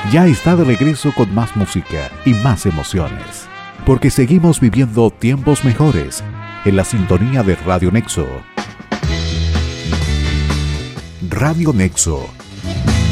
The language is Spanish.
ya está de regreso con más música y más emociones. Porque seguimos viviendo tiempos mejores en la sintonía de Radio Nexo. Radio Nexo,